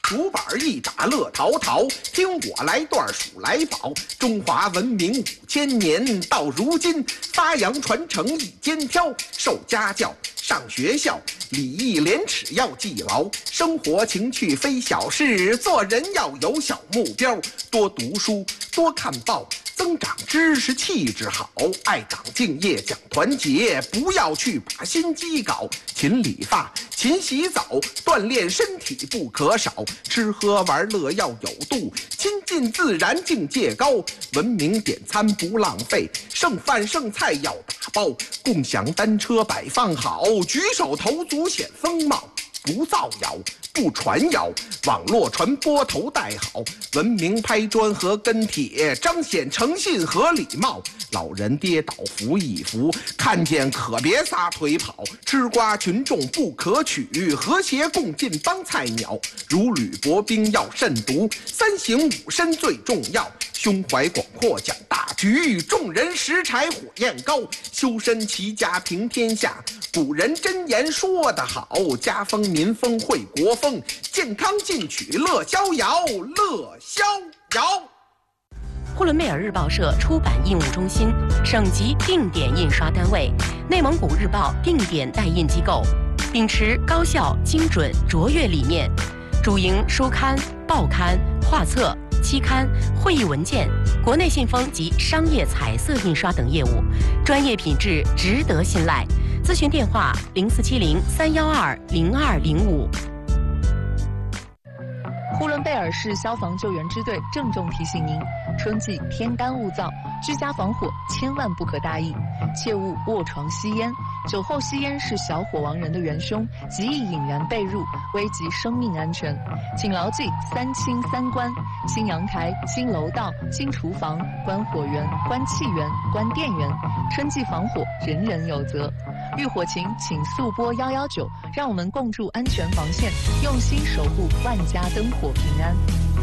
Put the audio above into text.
竹板一打乐淘淘。听我来段数来宝，中华文明5000年，到如今发扬传承一肩挑。受家教，上学校，礼义廉耻要记牢，生活情趣非小事，做人要有小目标，多读书，多看报。增长知识，气质好，爱岗敬业，讲团结，不要去把心机搞。勤理发，勤洗澡，锻炼身体不可少。吃喝玩乐要有度，亲近自然，境界高。文明点餐不浪费，剩饭剩菜要打包。共享单车摆放好，举手投足显风貌。不造谣，不传谣，网络传播头戴好，文明拍砖和跟帖，彰显诚信和礼貌。老人跌倒扶一扶，看见可别撒腿跑。吃瓜群众不可取，和谐共进帮菜鸟。如履薄冰要慎独，3行5申最重要。胸怀广阔讲大局，众人拾柴火焰高。修身齐家平天下，古人真言说得好，家风民风会国风，健康进取乐逍遥，乐逍遥。 呼伦贝尔日报社出版印务中心，省级定点印刷单位，内蒙古日报定点代印机构，秉持高效、精准、卓越理念，主营书刊、报刊、画册、期刊、会议文件、国内信封及商业彩色印刷等业务，专业品质值得信赖。咨询电话：0470-312-0205。 呼伦贝尔市消防救援支队郑重提醒您：春季天干物燥，居家防火千万不可大意，切勿卧床吸烟。酒后吸烟是小火亡人的元凶，极易引燃被褥，危及生命安全。请牢记3清3关：清阳台、清楼道、清厨房，关火源、关气源、关电源。春季防火，人人有责。遇火情，请速拨119，让我们共筑安全防线，用心守护万家灯火平安。